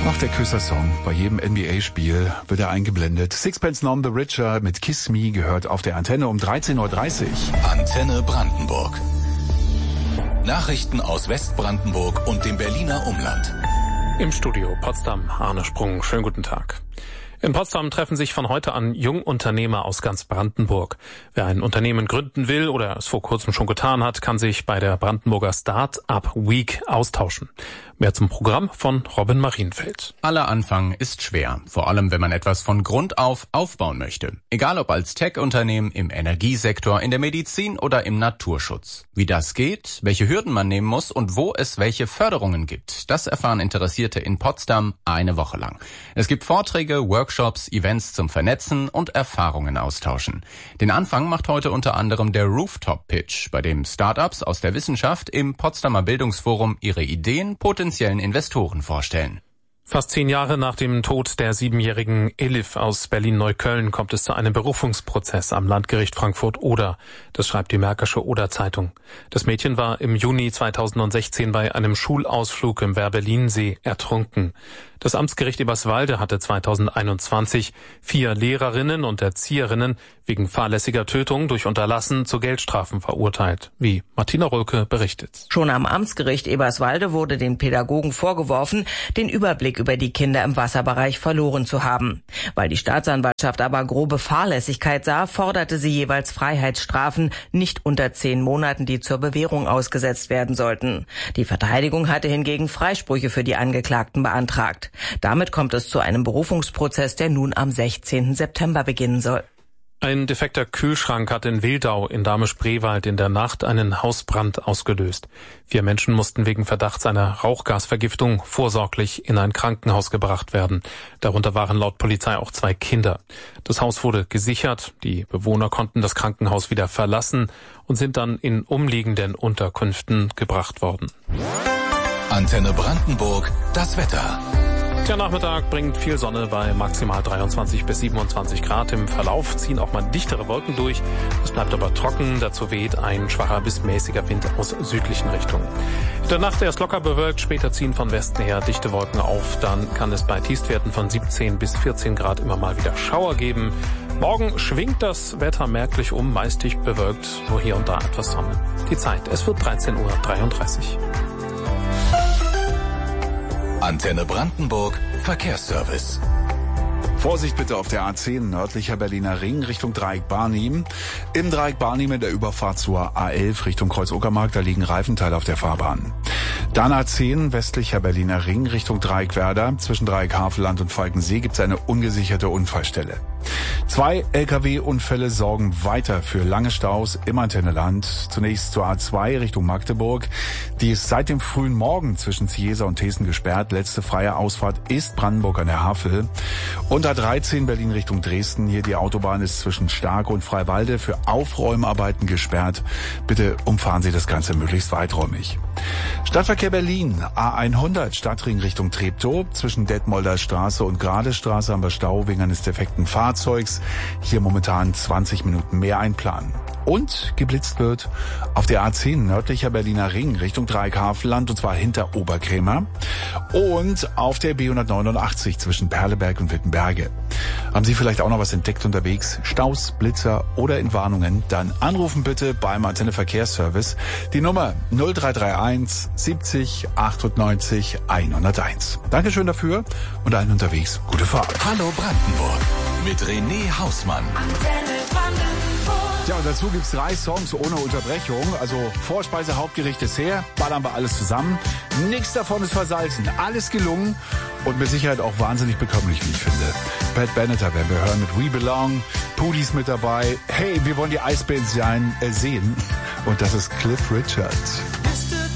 Ach, der Küsser-Song. Bei jedem NBA-Spiel wird er eingeblendet. Sixpence None the Richer mit Kiss Me gehört auf der Antenne um 13.30 Uhr. Antenne Brandenburg. Nachrichten aus Westbrandenburg und dem Berliner Umland. Im Studio Potsdam, Arne Sprung. Schönen guten Tag. In Potsdam treffen sich von heute an Jungunternehmer aus ganz Brandenburg. Wer ein Unternehmen gründen will oder es vor kurzem schon getan hat, kann sich bei der Brandenburger Start-up Week austauschen. Mehr zum Programm von Robin Marienfeld. Aller Anfang ist schwer, vor allem wenn man etwas von Grund auf aufbauen möchte. Egal ob als Tech-Unternehmen, im Energiesektor, in der Medizin oder im Naturschutz. Wie das geht, welche Hürden man nehmen muss und wo es welche Förderungen gibt, das erfahren Interessierte in Potsdam eine Woche lang. Es gibt Vorträge, Workshops, Events zum Vernetzen und Erfahrungen austauschen. Den Anfang macht heute unter anderem der Rooftop-Pitch, bei dem Startups aus der Wissenschaft im Potsdamer Bildungsforum ihre Ideen potenziellen Investoren vorstellen. Fast 10 Jahre nach dem Tod der 7-jährigen Elif aus Berlin-Neukölln kommt es zu einem Berufungsprozess am Landgericht Frankfurt-Oder. Das schreibt die Märkische Oder-Zeitung. Das Mädchen war im Juni 2016 bei einem Schulausflug im Werbellinsee ertrunken. Das Amtsgericht Eberswalde hatte 2021 4 Lehrerinnen und Erzieherinnen wegen fahrlässiger Tötung durch Unterlassen zu Geldstrafen verurteilt, wie Martina Rölke berichtet. Schon am Amtsgericht Eberswalde wurde den Pädagogen vorgeworfen, den Überblick über die Kinder im Wasserbereich verloren zu haben. Weil die Staatsanwaltschaft aber grobe Fahrlässigkeit sah, forderte sie jeweils Freiheitsstrafen nicht unter 10 Monaten, die zur Bewährung ausgesetzt werden sollten. Die Verteidigung hatte hingegen Freisprüche für die Angeklagten beantragt. Damit kommt es zu einem Berufungsprozess, der nun am 16. September beginnen soll. Ein defekter Kühlschrank hat in Wildau in Dahme-Spreewald in der Nacht einen Hausbrand ausgelöst. 4 Menschen mussten wegen Verdachts einer Rauchgasvergiftung vorsorglich in ein Krankenhaus gebracht werden. Darunter waren laut Polizei auch 2 Kinder. Das Haus wurde gesichert, die Bewohner konnten das Krankenhaus wieder verlassen und sind dann in umliegenden Unterkünften gebracht worden. Antenne Brandenburg, das Wetter. Der Nachmittag bringt viel Sonne bei maximal 23 bis 27 Grad. Im Verlauf ziehen auch mal dichtere Wolken durch. Es bleibt aber trocken. Dazu weht ein schwacher bis mäßiger Wind aus südlichen Richtungen. In der Nacht erst locker bewölkt, später ziehen von Westen her dichte Wolken auf. Dann kann es bei Tiefstwerten von 17 bis 14 Grad immer mal wieder Schauer geben. Morgen schwingt das Wetter merklich um, meist dicht bewölkt, nur hier und da etwas Sonne. Die Zeit, es wird 13.33 Uhr. Antenne Brandenburg, Verkehrsservice. Vorsicht bitte auf der A10 nördlicher Berliner Ring Richtung Dreieck Barnim. Im Dreieck Barnim in der Überfahrt zur A11 Richtung Kreuz-Uckermark, da liegen Reifenteile auf der Fahrbahn. Dann A10 westlicher Berliner Ring Richtung Dreieck Werder. Zwischen Dreieck Havelland und Falkensee gibt es eine ungesicherte Unfallstelle. 2 Lkw-Unfälle sorgen weiter für lange Staus im Antenneland. Zunächst zur A2 Richtung Magdeburg. Die ist seit dem frühen Morgen zwischen Ziesa und Thesen gesperrt. Letzte freie Ausfahrt ist Brandenburg an der Havel. Und A13 Berlin Richtung Dresden. Hier die Autobahn ist zwischen Starke und Freiwalde für Aufräumarbeiten gesperrt. Bitte umfahren Sie das Ganze möglichst weiträumig. Stadtverkehr Berlin, A100 Stadtring Richtung Treptow. Zwischen Detmolder Straße und Gradestraße haben wir Stau wegen eines defekten Fahrzeugs. Hier momentan 20 Minuten mehr einplanen. Und geblitzt wird auf der A10 nördlicher Berliner Ring Richtung Dreieck Havelland, und zwar hinter Oberkrämer. Und auf der B189 zwischen Perleberg und Wittenberge. Haben Sie vielleicht auch noch was entdeckt unterwegs? Staus, Blitzer oder Entwarnungen? Dann anrufen bitte beim Antenne Verkehrsservice. Die Nummer 0331 70 98 101. Dankeschön dafür und allen unterwegs gute Fahrt. Hallo Brandenburg mit René Hausmann. Antenne Brandenburg. Ja, und dazu gibt's 3 Songs ohne Unterbrechung. Also Vorspeise, Hauptgericht, Dessert. Ballern wir alles zusammen. Nichts davon ist versalzen. Alles gelungen. Und mit Sicherheit auch wahnsinnig bekömmlich, wie ich finde. Pat Benatar werden wir hören mit We Belong. Poody's mit dabei. Hey, wir wollen die Eisbands sehen. Und das ist Cliff Richard.